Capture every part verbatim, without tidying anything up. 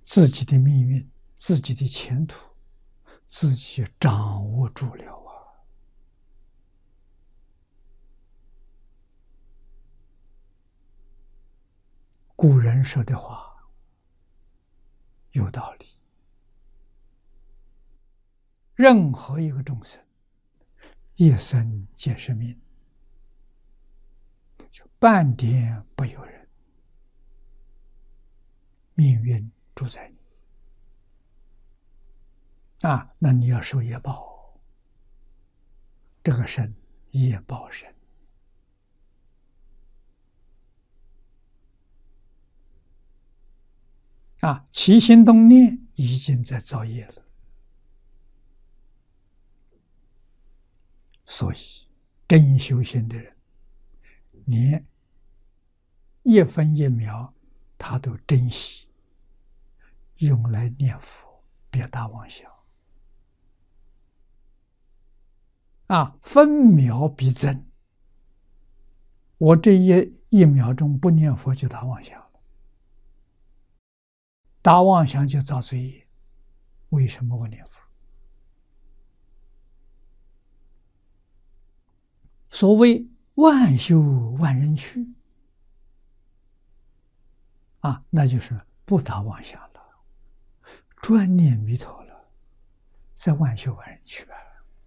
自己的命运、自己的前途，自己掌握住了啊！古人说的话有道理，任何一个众生，一生皆是命，就半点不由人，命运主宰你啊！那你要受业报，这个身业报身啊，起心动念已经在造业了。所以真修行的人，连一分一秒他都珍惜，用来念佛，别大妄想啊！分秒必争，我这一一秒钟不念佛就大妄想了，大妄想就造罪业。为什么我念佛？所谓万修万人去啊，那就是不打妄想了，专念弥陀了，再万修万人去吧。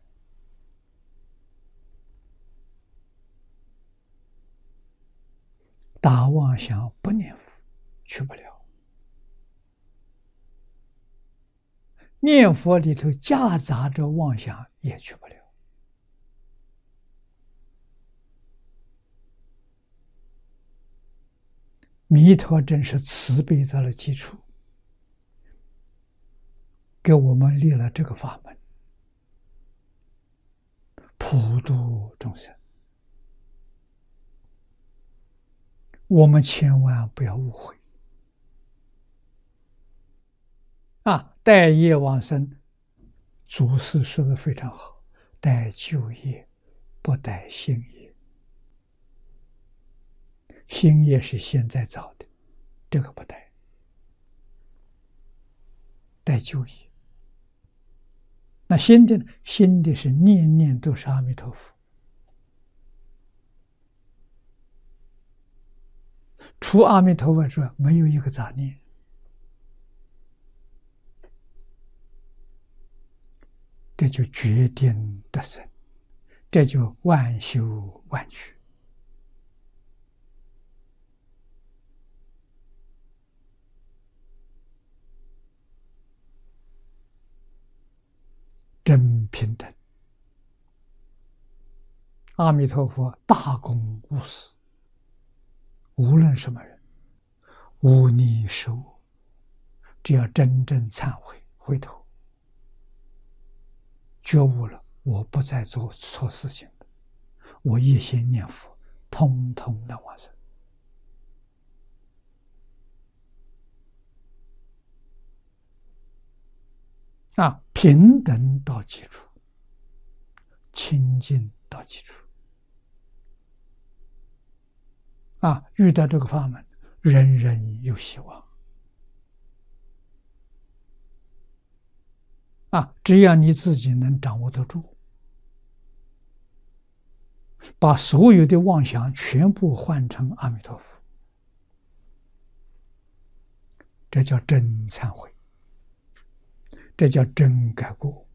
打妄想不念佛去不了，念佛里头夹杂着妄想也去不了。弥陀真是慈悲到了基础，给我们立了这个法门，普度众生。我们千万不要误会啊！待业往生，祖师说的非常好，待旧业，不待新业。新业是现在造的，这个不待，待旧业。那新的呢？新的是念念都是阿弥陀佛，除阿弥陀佛之外，没有一个杂念。这就决定得生，这就万修万去。真平等，阿弥陀佛大公无私，无论什么人，无逆是我，只要真正忏悔回头，觉悟了，我不再做错事情了，我一心念佛，通通能往生啊！平等到基础，清净到基础啊！遇到这个法门，人人有希望啊！只要你自己能掌握得住，把所有的妄想全部换成阿弥陀佛，这叫真忏悔，这叫真改过。